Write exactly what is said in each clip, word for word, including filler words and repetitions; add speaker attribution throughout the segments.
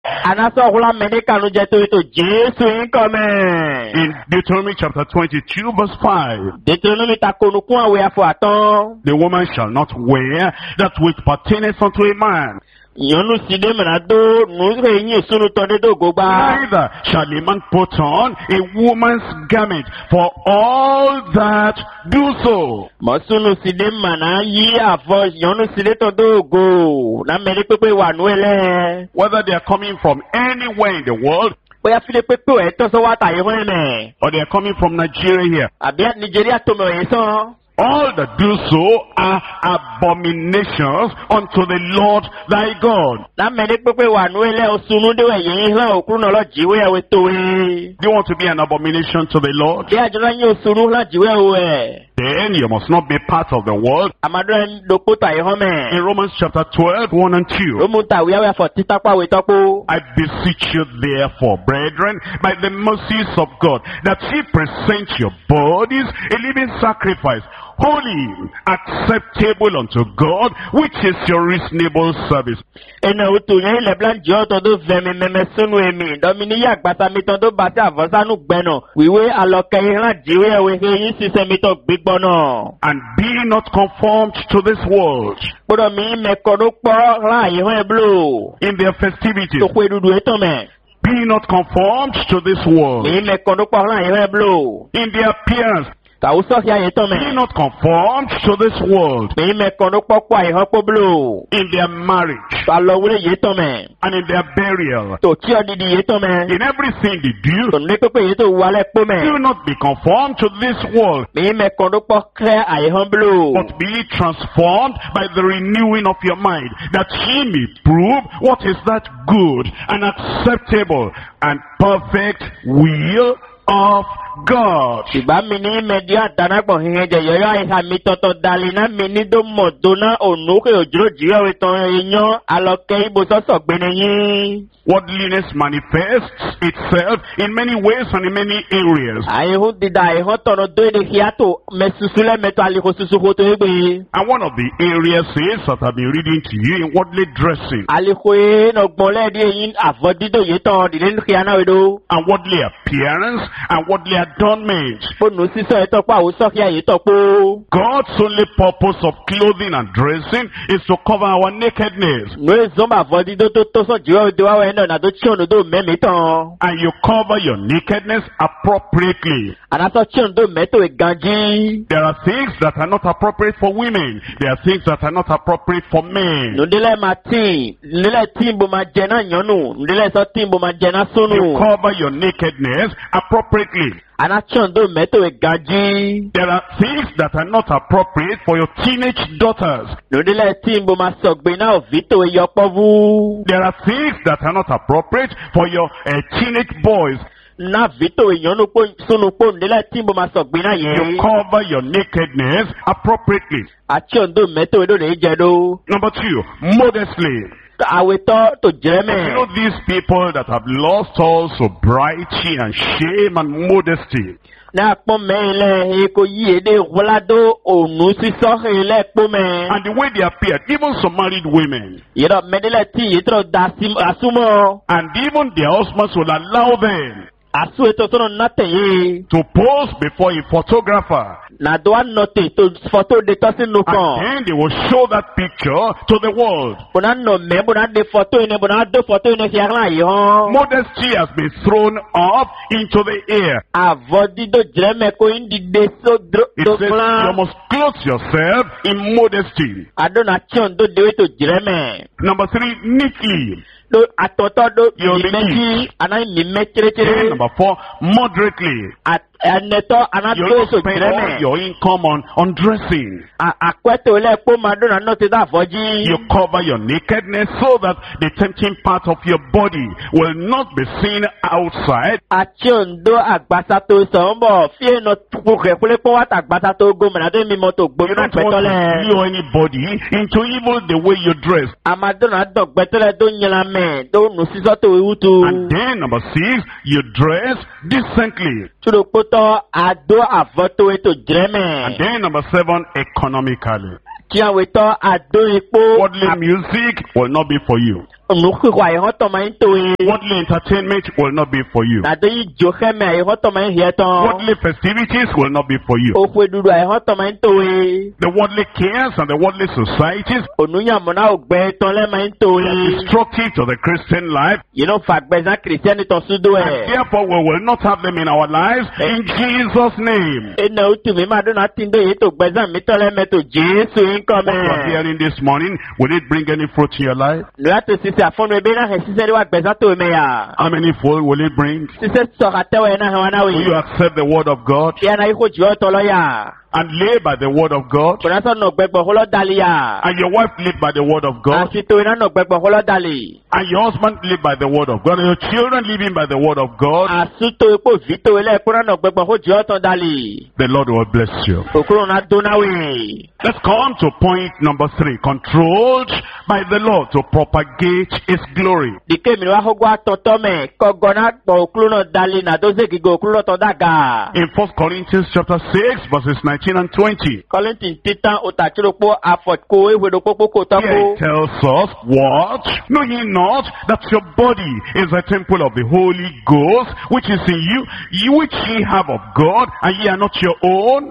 Speaker 1: In Deuteronomy chapter twenty-two verse five, the woman shall not wear that which pertaineth unto a man. Neither shall a man put on a woman's garment, for all that do so. Whether they are coming from anywhere in the world, or they are coming from Nigeria here, all that do so are abominations unto the Lord thy God. Do you want to be an abomination to the Lord? Then you must not be part of the world. In Romans chapter twelve, one and two. I beseech you therefore, brethren, by the mercies of God, that ye present your bodies a living sacrifice, holy, acceptable unto God, which is your reasonable service. And be not conformed to this world in their festivities. Be not conformed to this world in their appearance. Be not conformed to this world in their marriage and in their burial. In everything they do, do not be conformed to this world, but be transformed by the renewing of your mind, that ye may prove what is that good and acceptable and perfect will of God. Worldliness manifests itself in many ways and in many areas. And one of the areas is that I've been reading to you in worldly dressing and worldly appearance and worldly adornment. God's only purpose of clothing and dressing is to cover our nakedness. And you cover your nakedness appropriately. There are things that are not appropriate for women. There are things that are not appropriate for men. You cover your nakedness appropriately. There are things that are not appropriate for your teenage daughters. There are things that are not appropriate for your uh, teenage boys. You cover your nakedness appropriately. Number two, modestly. You know these people that have lost all sobriety and shame and modesty. And the way they appear, even some married women, and even their husbands will allow them to pose before a photographer, and then they will show that picture to the world. Modesty has been thrown up into the air. It says you must clothe yourself in modesty. Number three, neatly. Number four, moderately. You don't spend all your income on, on dressing. You cover your nakedness so that the tempting part of your body will not be seen outside. You don't want to lure anybody into evil the way you dress. And then number six, you dress decently. And then number seven, economically. Worldly music will not be for you. Worldly entertainment will not be for you. Worldly festivities will not be for you. The worldly cares and the worldly societies are destructive to the Christian life. And therefore we will not have them in our lives in Jesus' name. What you are hearing this morning, will it bring any fruit in your life? How many fold will it bring? Will you accept the word of God and live by the word of God? And your wife live by the word of God? And your husband live by the word of God? And your children living by the word of God? The Lord will bless you. Let's come to point number three. Controlled by the Lord to propagate His glory. In First Corinthians chapter six verses nineteen and twenty. Here it tells us, what? Know ye not that your body is a temple of the Holy Ghost, which is in you, you which ye have of God, and ye are not your own?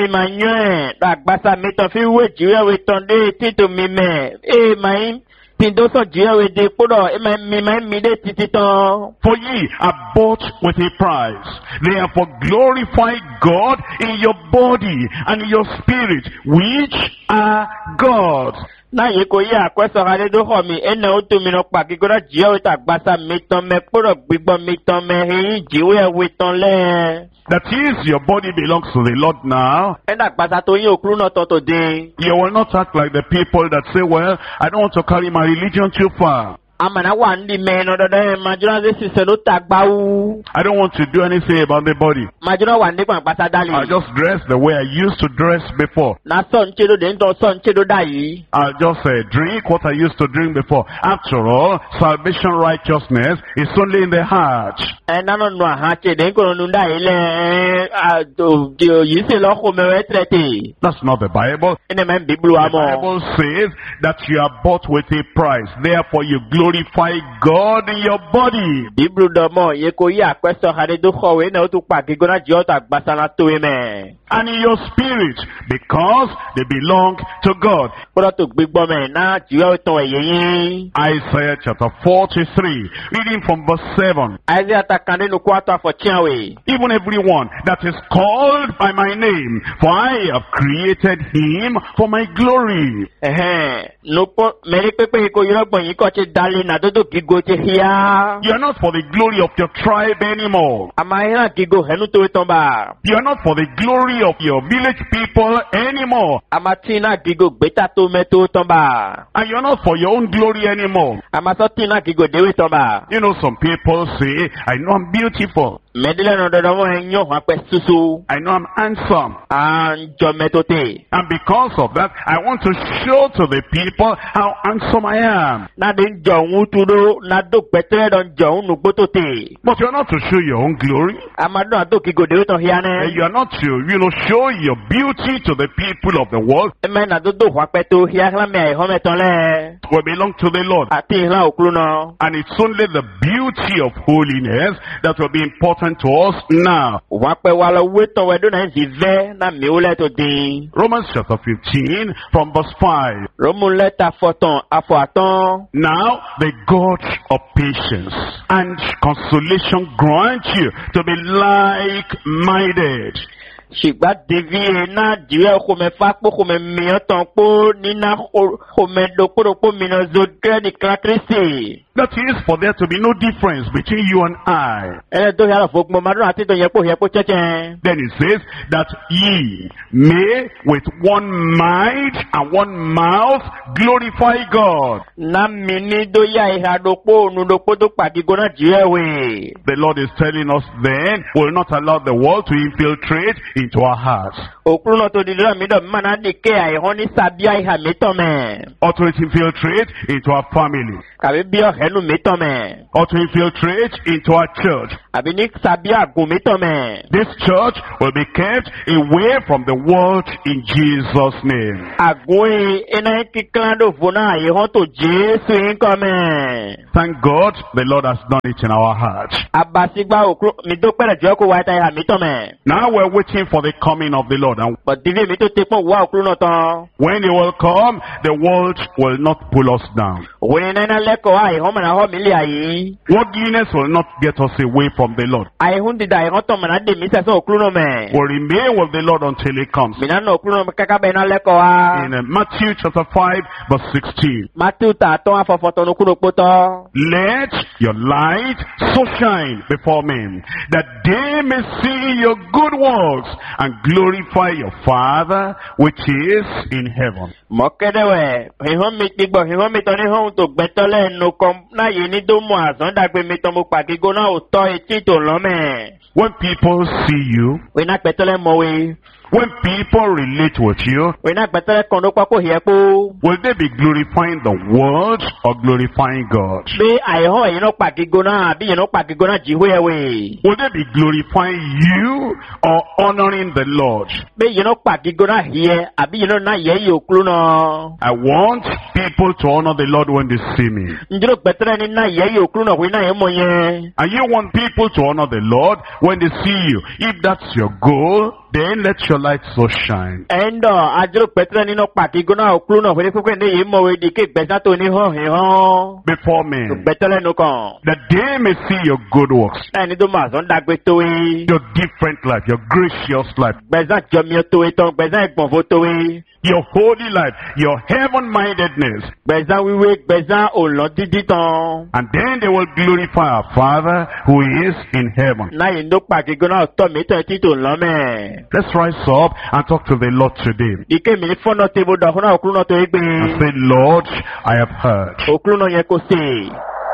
Speaker 1: For ye are bought with a price. Therefore glorify God in your body and in your spirit, which are God's. Na yeko ye akwesa hale do ho mi ene otu mi no pa kigora je o ta gbasa mi ton me poro gbigbo mi ton me hin jiwe we ton le. That is, your body belongs to the Lord now. You will not act like the people that say, well, I don't want to carry my religion too far. I don't want to do anything about the body. I just dress the way I used to dress before. I'll just uh, drink what I used to drink before. After all, salvation righteousness is only in the heart. That's not the Bible. The Bible says that you are bought with a price. Therefore you glorify God in your body. And in your spirit, because they belong to God. Isaiah chapter forty-three, reading from verse seven. Even everyone that is called by my name, for I have created him for my glory. You are not for the glory of your tribe anymore. You are not for the glory of your village people anymore. And you are not for your own glory anymore. You know, some people say, I know I'm beautiful. I know I'm handsome. And because of that, I want to show to the people how handsome I am. But you are not to show your own glory. You are not to, you know, show your beauty to the people of the world. We belong to the Lord. And it's only the beauty of holiness that will be important to us now. Romans chapter fifteen from verse five. Now the God of patience and consolation grant you to be like-minded. Shigba devi na diwe kome fakpo kome miyotan po nina kome dokoro mino zodre ni Kristi. That is, for there to be no difference between you and I. Then it says that ye may with one mind and one mouth glorify God. The Lord is telling us then, we will not allow the world to infiltrate into our hearts. Or to infiltrate into our family. Or to infiltrate into our church.
Speaker 2: Àbí ní sàbí àgùn mi tọ̀ mẹ́.
Speaker 1: This church will be kept away from the world in Jesus' name.
Speaker 2: Àgùn iná kíkan ló fún náà yìí hàn tó Jésù yín kọ́ mẹ́.
Speaker 1: Thank God the Lord has done it in our hearts.
Speaker 2: Àbàsígbà òkú mi tó pẹ̀lẹ̀ jọ́ kó wáyé táyà mi tọ̀ mẹ́.
Speaker 1: Now we're waiting for the coming of the Lord. And
Speaker 2: Bọ̀dìbí mi tó ti pọ̀ wá òkú náà tán.
Speaker 1: when he will come, the world will not pull us down.
Speaker 2: Òwe ní náà lẹ́kọ̀ọ́ àìhàn mọ̀nà hàn mí lé àyè.
Speaker 1: Worldliness will not get us away from the Lord.
Speaker 2: Àìhùn dídà àìhàn tọ̀ mọ̀nà dè mí sẹ́sẹ́ òkú náà mẹ́.
Speaker 1: We'll remain with the Lord until he comes.
Speaker 2: Mi náà nà òkú náà káká bẹ́ẹ̀ náà lẹ́kọ̀ọ́ wa.
Speaker 1: In uh, Matthew chapter five verse sixteen.
Speaker 2: Matthew tà tán afọ̀fọ̀tọ̀ ní kúrò pótọ́.
Speaker 1: Let your light so shine before men, that they may see your good works and glorify your Father which is in heaven.
Speaker 2: Mọ̀kẹ́dẹ̀wẹ̀ ìhọ́n mi ti gbọ̀ ìhọ́n mi tán ní hàn tó gbẹ́tọ́ lẹ́nu kan náà yìí ní dómù àsán dàgbé mi tán mo pàgígó náà ò tọ́ etí tó lọ́mẹ̀.
Speaker 1: When people see you,
Speaker 2: Wọ́n iná gbẹ́tọ́ lẹ́ mọ̀wé.
Speaker 1: when people relate with you,
Speaker 2: Wọ́n iná gbẹ́tọ́ lẹ́ kàn ló pákó yẹ kó.
Speaker 1: will they be glorifying the world or glorifying God?
Speaker 2: Bí àìhọ́n ẹ̀yin náà pàgígó náà bí yẹn náà pàgígó náà jí hóyẹ wẹ̀.
Speaker 1: Will they be glorifying you or honoring the Lord?
Speaker 2: Bí yẹn náà pàgígó náà yẹ àbí yẹn náà náà yẹ yìí òkúrú náà.
Speaker 1: I want people to honor the Lord when they see me.
Speaker 2: Njẹ́ gbẹ́tọ́ lẹ́ ní náà yẹ yìí òkúrú náà wọ́n náà yẹ mọ̀ yẹn.
Speaker 1: And you want people to honor the Lord when they see you. If that's your goal, then let your light so shine.
Speaker 2: Ẹ̀ńdọ̀ àjọ gbẹ́tọ́ nínú pàgígó náà òkúrú náà wọ́n kókó ní yìí mọ̀wé di ké gbẹ́sà tó ní hàn hàn.
Speaker 1: Before men,
Speaker 2: Gbẹ́tọ́ lẹ́nu kan.
Speaker 1: that they may see your good works,
Speaker 2: Ẹni tó máa sọ ń dàgbé tó yé.
Speaker 1: your different life, your gracious life,
Speaker 2: Gbẹ̀sán jọmíọ́ tó yé tán, gbẹ̀sán ìgbọ̀nfó tó yé.
Speaker 1: your holy life, your heaven-mindedness.
Speaker 2: Gbẹ̀sán wíwé, gbẹ̀sán òlàn dídí tán.
Speaker 1: And then they will glorify our Father who is in heaven.
Speaker 2: Náà yìí ló pàgígó náà tọ̀ mí tán títò lọ́mẹ̀.
Speaker 1: Let's rise up and talk to the Lord today.
Speaker 2: Ike mi ní fọ́nà tèbó dọ̀kún náà òkúrú náà tó yé gbé.
Speaker 1: And say, Lord, I have heard,
Speaker 2: Òkúrú náà yẹ kó sè.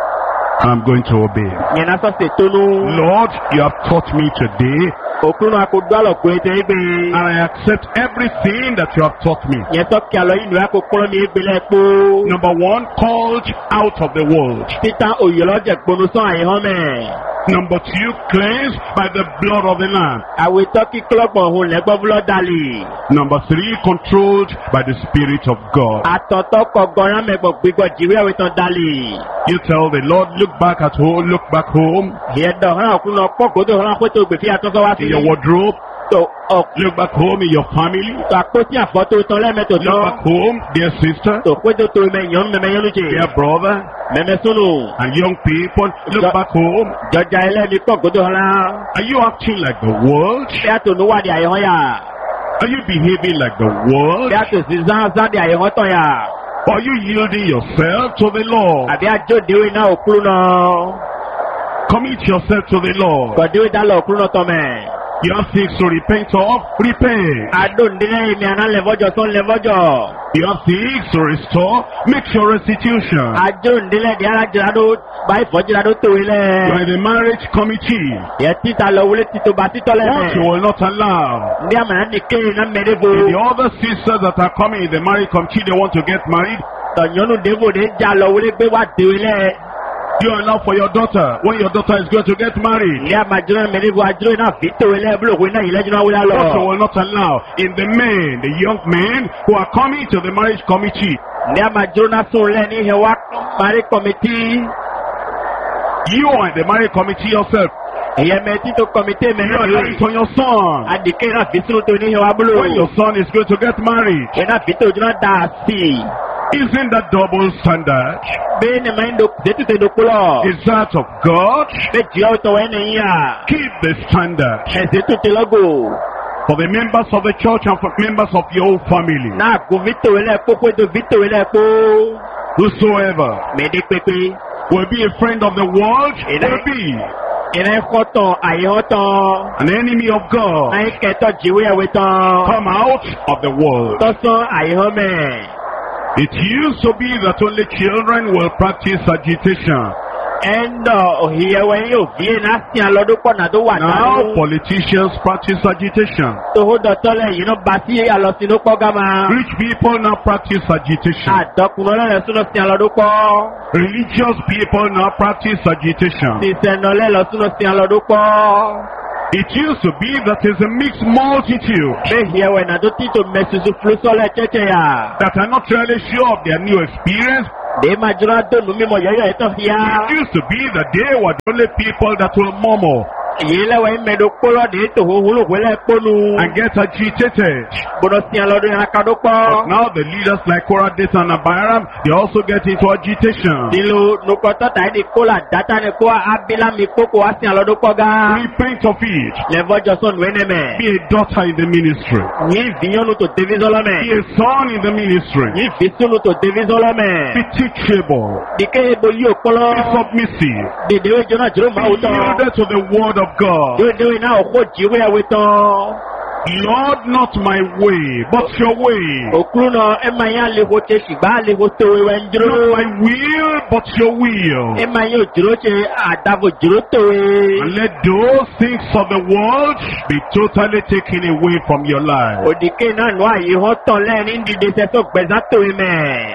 Speaker 1: and I'm going to obey.
Speaker 2: Yẹn náà sọ̀sẹ̀ tónú.
Speaker 1: Lord, you have taught me today,
Speaker 2: Òkúrú náà kò dọ́lọ̀ pé tó yé gbé.
Speaker 1: and I accept everything that you have taught me.
Speaker 2: Yẹn sọ kí àlọ́ yìí nù kó kúrọ́ mi gbé lẹ́kọ́.
Speaker 1: Number one, called out of the world.
Speaker 2: Títà òyìnlọ́jẹ̀ gbónú sán àyíhán mẹ́.
Speaker 1: Number two, cleansed by the blood of the Lamb.
Speaker 2: Àwẹ̀ tọ́kí kílọ̀gbọ̀n òun lẹ́gbọ́n fúlọ́ dalì.
Speaker 1: Number three, controlled by the Spirit of God.
Speaker 2: Àtọ̀tọ̀ kọ̀gọ́rán mẹ́gbọ̀n gbígbọ́ jìwé àwẹ̀ tán dalì.
Speaker 1: You tell the Lord, look back at home, look back home,
Speaker 2: Yẹ̀dọ̀ hàn ọ̀kún náà pọ̀ kó tó hàn pé tó gbèsè àtọ́sọ́ wá sí.
Speaker 1: in your wardrobe,
Speaker 2: Tó ọ̀kú
Speaker 1: look back home in your family,
Speaker 2: tó àpótí àfọ́tò tán lẹ́mẹ̀tò
Speaker 1: look
Speaker 2: tán.
Speaker 1: back home, dear sister,
Speaker 2: Tó pé tó tó mẹ́yàn mẹ́mẹ́yàn lóje.
Speaker 1: dear brother,
Speaker 2: Mẹ́mẹ́ súnù.
Speaker 1: and young people, look back home.
Speaker 2: Jọjà ẹlẹ́mi pọ̀ kó tó hàn lá.
Speaker 1: Are you acting like the world?
Speaker 2: Bí a tò ní wádìí àyẹ̀hán yà.
Speaker 1: Are you behaving like the world?
Speaker 2: Bí a tò sí záńzáńdì àyẹ̀hán tán yà.
Speaker 1: Or are you yielding yourself to the Lord?
Speaker 2: Àbí àjòdìwé náà òkúrú náà.
Speaker 1: Commit yourself to the Lord.
Speaker 2: Kọ̀dìwé dálọ̀ òkúrú náà tán mẹ́.
Speaker 1: You have things to repent of, repent.
Speaker 2: Adóǹdínlẹ̀ ìmì àná lẹ́fọ́jọ́ tó ń lẹ́fọ́jọ́.
Speaker 1: You have things to restore, make your restitution.
Speaker 2: Adóǹdínlẹ̀ di alájọ́dá báyìí fọ́jọ́dá tó
Speaker 1: You
Speaker 2: ilẹ̀.
Speaker 1: are in the marriage committee.
Speaker 2: Yẹ títa lọ wọlé títò bá títọ́
Speaker 1: What you
Speaker 2: lẹ́mẹ̀.
Speaker 1: will not allow.
Speaker 2: Ní àmàlà ní kéyìn náà mẹ́rẹ́ bo.
Speaker 1: The other sisters that are coming in the marriage committee, they want to get married.
Speaker 2: Tọ̀yọ́nù débò dé já lọ wọlé gbé wá dé ilẹ̀.
Speaker 1: You allow for your daughter when your daughter is going to get married.
Speaker 2: Ní àmàjọ́ mẹ́rẹ́ bo àjọ́ náà fi tó ilẹ̀ búlọ̀kù iná yìí lẹ́jọ́ náà wọlé lọ.
Speaker 1: What you will not allow in the men, the young men who are coming to the marriage committee.
Speaker 2: Ní àmàjọ́ náà sùn lẹ́ ní ìhẹ̀wá parí kọ̀mìtì.
Speaker 1: You are in the marriage committee yourself.
Speaker 2: Ìyẹn mẹ́tí tó kọ̀mìtì
Speaker 1: You
Speaker 2: mẹ́rin
Speaker 1: are
Speaker 2: rẹ̀.
Speaker 1: married on your son.
Speaker 2: Adìkẹ́ náà fi sínú tó ní ìhẹ̀wá búlọ̀.
Speaker 1: When your son is going to get married.
Speaker 2: Iná fi tó ojú náà dà sí.
Speaker 1: Isn't that double standard?
Speaker 2: Bẹ́ẹ̀ ni màá ń do ṣètò ṣètò kúlọ̀.
Speaker 1: Is that of God?
Speaker 2: Bẹ́ẹ̀ jẹ́ ọ̀tọ̀ wẹ́n ní yà.
Speaker 1: Keep the standard
Speaker 2: Ẹ̀sìn tó ti lọ́gò.
Speaker 1: for the members of the church and for members of your whole family.
Speaker 2: Náà kò Victor ilẹ̀ kó pé tó Victor ilẹ̀ kó.
Speaker 1: Whosoever
Speaker 2: Mèdè pépé.
Speaker 1: will be a friend of the world will be
Speaker 2: Ìrẹ́ kọ́tàn àyẹ̀họ́tàn.
Speaker 1: an enemy of God.
Speaker 2: Náà kẹtọ̀ jíwé ẹ̀wé tán.
Speaker 1: Come out of the world.
Speaker 2: Tọ́sán àyẹ̀họ́mẹ̀.
Speaker 1: It used to be that only children will practice agitation.
Speaker 2: Endo ohiyewe yo vie na si alodo po na do wa na.
Speaker 1: Now politicians practice agitation.
Speaker 2: To ho do tole you know basi alosino po gama.
Speaker 1: Rich people now practice agitation.
Speaker 2: Adokuno le suno si alodo po.
Speaker 1: Religious people now practice agitation.
Speaker 2: Si senole lo suno si alodo po.
Speaker 1: It used to be that is a mixed multitude
Speaker 2: Behiyewe na do tito mesusu flusole cheche ya.
Speaker 1: that are not really sure of their new experience.
Speaker 2: De majura do numi mo yoyo eto hiya.
Speaker 1: It used to be that they were the only people that will murmur
Speaker 2: Yele we medo kolo de to hulu wele ponu.
Speaker 1: and get agitated.
Speaker 2: Bono si alodo ya kado po.
Speaker 1: But now the leaders like Korah, Dathan, and Abiram, they also get into agitation.
Speaker 2: Dilu nukoto ta di kola data ne ko abila mi koko asi alodo po ga.
Speaker 1: Repent of it.
Speaker 2: Levo joson weneme.
Speaker 1: Be a daughter in the ministry.
Speaker 2: Ni vinyonu to devizolo
Speaker 1: Be
Speaker 2: me.
Speaker 1: a son in the ministry.
Speaker 2: Ni visunu to devizolo
Speaker 1: Be
Speaker 2: me.
Speaker 1: teachable.
Speaker 2: Dike boli okolo.
Speaker 1: Be submissive.
Speaker 2: De dewe jona jiro ma
Speaker 1: Be
Speaker 2: uto.
Speaker 1: yielded to the word of God.
Speaker 2: Yo dewe na oko jiwe ya weto.
Speaker 1: Lord, not my way, but your way.
Speaker 2: Okuru no ema ya le ho che shigba le ho to we
Speaker 1: Not
Speaker 2: njiro.
Speaker 1: my will, but your will.
Speaker 2: Ema yo jiro che adavo jiro to we.
Speaker 1: And let those things of the world be totally taken away from your life.
Speaker 2: Odike na no ayi ho ton le ni ndide se so gbeza to we me.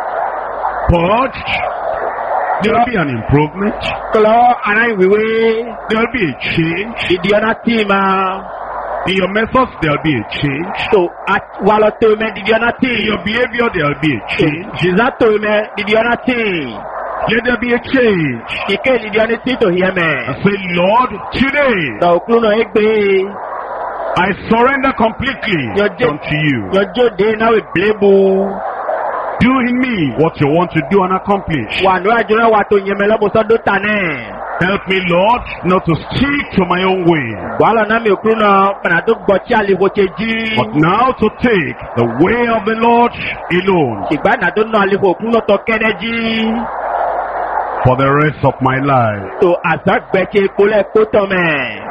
Speaker 1: Purged. There will be an improvement.
Speaker 2: Klo ana wiwe.
Speaker 1: There will be a change.
Speaker 2: Didi ona tima.
Speaker 1: In your methods, there will be a change.
Speaker 2: So at walo to me didi ona
Speaker 1: In
Speaker 2: ti.
Speaker 1: your behavior, there will be a change.
Speaker 2: Jiza to me didi ona ti.
Speaker 1: Let there be a change.
Speaker 2: Ike didi ona ti to hear me.
Speaker 1: And say, Lord, today
Speaker 2: Da okuru no egbe.
Speaker 1: I surrender completely
Speaker 2: Your j-
Speaker 1: unto you.
Speaker 2: Yojo de na we blebu.
Speaker 1: Do in me what you want to do and accomplish.
Speaker 2: Wa no ajura wa to nyemelo bo so do tane.
Speaker 1: Help me, Lord, not to stick to my own way,
Speaker 2: Wala na mi okuru no pana do gbochi ali ho cheji.
Speaker 1: but now to take the way of the Lord alone
Speaker 2: Igba na do no ali ho okuru no to keneji.
Speaker 1: for the rest of my life.
Speaker 2: To asagbeche kole koto me.